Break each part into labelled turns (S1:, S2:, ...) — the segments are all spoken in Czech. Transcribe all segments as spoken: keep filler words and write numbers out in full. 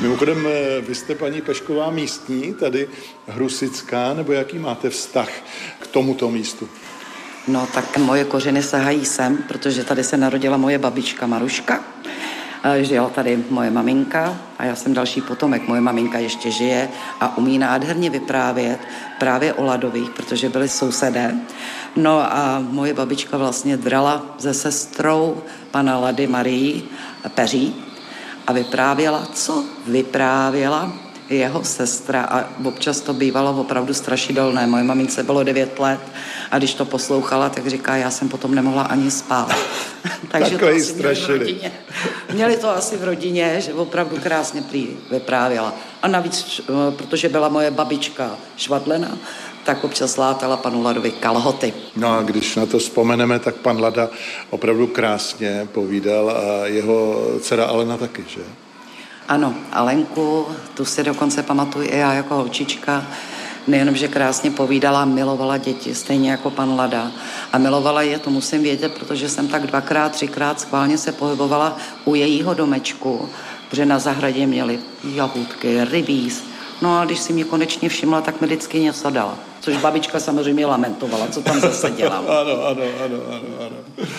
S1: Mimochodem, vy jste, paní Pešková, místní, tady hrusická, nebo jaký máte vztah k tomuto místu?
S2: No tak moje kořeny sahají sem, protože tady se narodila moje babička Maruška. Žila tady moje maminka a já jsem další potomek. Moje maminka ještě žije a umí nádherně vyprávět právě o Ladových, protože byli sousedé. No a moje babička vlastně drala se sestrou pana Lady Marii peří a vyprávěla, co vyprávěla jeho sestra a občas to bývalo opravdu strašidelné. Moje mamince bylo devět let a když to poslouchala, tak říká, já jsem potom nemohla ani spát. Takže to asi měli v rodině. Měli to asi v rodině, že opravdu krásně prý vyprávěla. A navíc, protože byla moje babička švadlena, tak občas látala panu Ladovi kalhoty.
S1: No a když na to vzpomeneme, tak pan Lada opravdu krásně povídal a jeho dcera Alena taky, že?
S2: Ano, Alenku, tu si dokonce pamatuju i já jako holčička, nejenom, že krásně povídala, milovala děti, stejně jako pan Lada. A milovala je, to musím vědět, protože jsem tak dvakrát, třikrát schválně se pohybovala u jejího domečku, protože na zahradě měli jahůdky, rybíz. No a když si mě konečně všimla, tak mi vždycky něco dala. Což babička samozřejmě lamentovala, co tam zase dělám.
S1: Ano, ano, ano, ano, ano.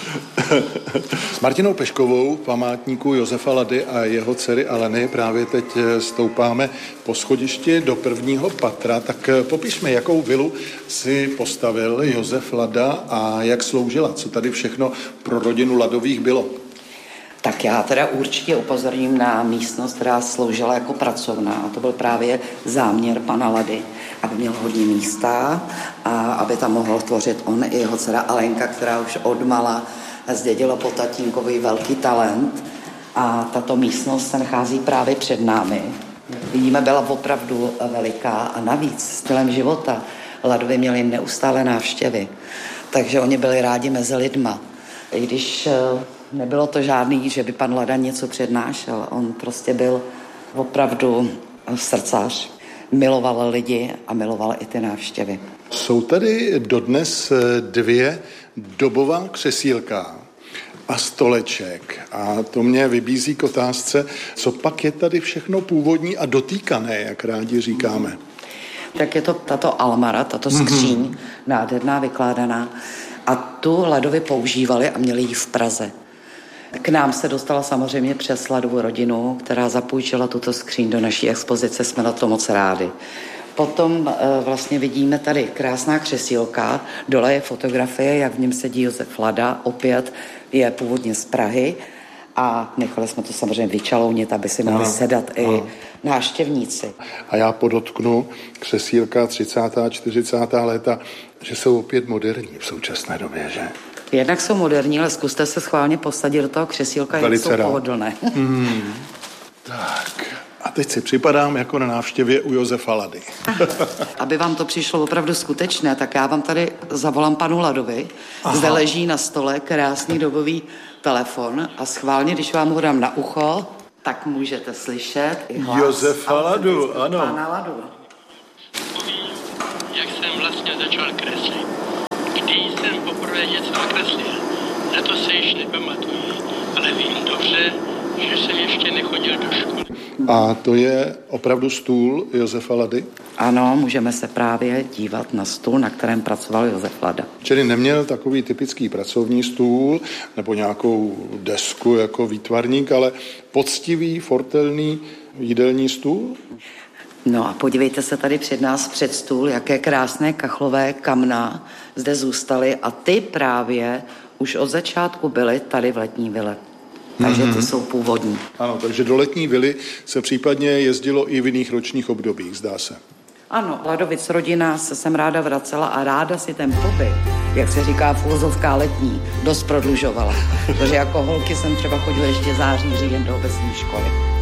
S1: S Martinou Peškovou, památníku Josefa Lady a jeho dcery Aleny, právě teď stoupáme po schodišti do prvního patra. Tak popišme, jakou vilu si postavil Josef Lada a jak sloužila, co tady všechno pro rodinu Ladových bylo.
S2: Tak já teda určitě upozorním na místnost, která sloužila jako pracovna. A to byl právě záměr pana Lady, aby měl hodně místa a aby tam mohl tvořit on i jeho dcera Alenka, která už odmala zdědila po tatínkovi velký talent. A tato místnost se nachází právě před námi. Vidíme, byla opravdu veliká a navíc stylem života Ladovi měli neustále návštěvy. Takže oni byli rádi mezi lidma. I když nebylo to žádný, že by pan Lada něco přednášel. On prostě byl opravdu srdcař. Miloval lidi a miloval i ty návštěvy.
S1: Jsou tady dodnes dvě dobová křesílka a stoleček. A to mě vybízí k otázce, co pak je tady všechno původní a dotýkané, jak rádi říkáme.
S2: Tak je to tato almara, tato skříň, mm-hmm. nádherná, vykládaná. A tu Ladovi používali a měli ji v Praze. K nám se dostala samozřejmě přes Ladovu rodinu, která zapůjčila tuto skříň do naší expozice, jsme na to moc rádi. Potom e, vlastně vidíme tady krásná křesílka, dole je fotografie, jak v něm sedí Josef Lada, opět je původně z Prahy a nechali jsme to samozřejmě vyčalounit, aby si mohli sedat i aha. návštěvníci.
S1: A já podotknu, křesílka třicátá, čtyřicátá léta, že jsou opět moderní v současné době, že?
S2: Jednak jsou moderní, ale zkuste se schválně posadit do toho křesílka, jak jsou pohodlné.
S1: Hmm. Tak, a teď si připadám jako na návštěvě u Josefa Lady.
S2: Aby vám to přišlo opravdu skutečné, tak já vám tady zavolám panu Ladovi. Aha. Zde leží na stole krásný dobový telefon a schválně, když vám ho dám na ucho, tak můžete slyšet i hlas.
S1: Josefa Ladu, ano.
S2: Pana Ladu.
S3: Jak jsem vlastně začal kreslit. Když jsem poprvé něco nakreslil, na to se již nepamatuji, ale vím dobře, že jsem ještě nechodil do školy.
S1: A to je opravdu stůl Josefa Lady?
S2: Ano, můžeme se právě dívat na stůl, na kterém pracoval Josef Lada.
S1: Čili neměl takový typický pracovní stůl nebo nějakou desku jako výtvarník, ale poctivý, fortelný jídelní stůl?
S2: No a podívejte se tady před nás před stůl, jaké krásné kachlové kamna zde zůstaly a ty právě už od začátku byly tady v letní vile. Takže ty jsou původní.
S1: Ano, takže do letní vily se případně jezdilo i v jiných ročních obdobích, zdá se.
S2: Ano, Ladovic rodina se sem ráda vracela a ráda si ten pobyt, jak se říká filozofská letní, dost prodlužovala. Protože jako holky jsem třeba chodila ještě září, říjen do obecní školy.